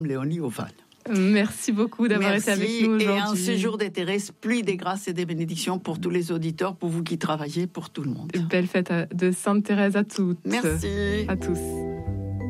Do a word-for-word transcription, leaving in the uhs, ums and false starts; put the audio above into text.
Léonie Oval. Merci beaucoup d'avoir Merci, été avec nous aujourd'hui. Et un séjour des Thérèses, pluie des grâces et des bénédictions pour tous les auditeurs, pour vous qui travaillez, pour tout le monde. Belle fête de Sainte Thérèse à toutes. Merci. À tous.